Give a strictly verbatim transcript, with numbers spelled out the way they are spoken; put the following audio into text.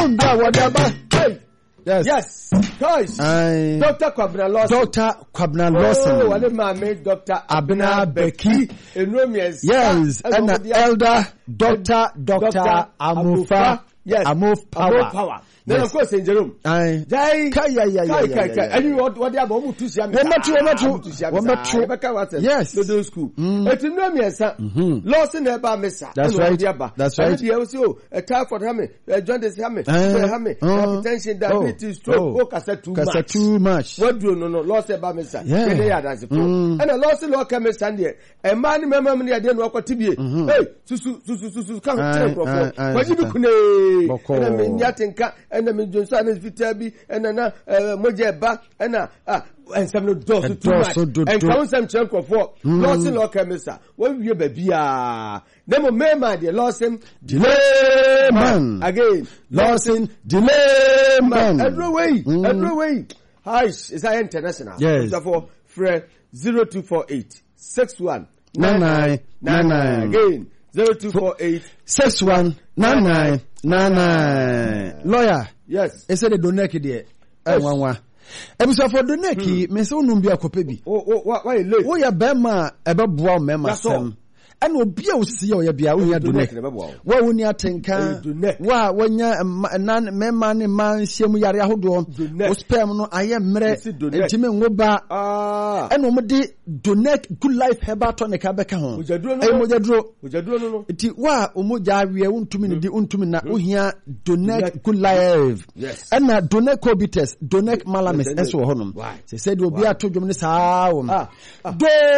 Nunda whatever. Hey. Yes. Yes. Guys. Aye. Doctor Kwabena Lawson. Doctor Kwabena Lawson. Oh, wale mame Doctor Abena Becky. Enomias. Yes. And the elder Doctor Doctor Amufa. Yes. Amuf Power. Amuf Power. Then of course in Jerome. Aye. Jai. Kai ya ya ya ya. And you what what they are going to see am. One two one two. One two. Yes. The school. Enomias. Lawson eba mesa. That's right. That's right. And the also a time for him. John this him. Him. Hypertension, diabetes, stroke. Oh, kasa too much. Kasa too much. What do you know? Lawson eba mesa. Yeah. And a Lawson law come Sunday. A man remember me again walk to be. Hey, susu susu susu come check for. What you kune? And I mean yatinka. And I mean Johnson is vitabi and na mojeba and ah and some no doors too much and count some chunk of four Lawson law chemist what we baby ah them member the Lawson delay man again Lawson delay man every way every way hi is I international yes therefore free zero two four eight six one nine nine nine nine again zero two four eight six one nine nine nine nine lawyer yes e say the doneki there eh wanwa e be so for doneki me say onum bi akope bi oh oh why late wo ya be ma e be boa me ma sem and obi a osisi ya bia wo ya doneki wa woni atenka wa wonya nan mema ne man hyiam yare ahodo wo spam no aye mre entime ngoba ah and omo de doneki good life herbal tonic abeka ho e mojaduro mojaduro no no ti wa omo ja awie untumi ne di untumi na ohia doneki good life yes and na doneki cobites doneki malamis eso ho no se said obi atodwom ne saa wo do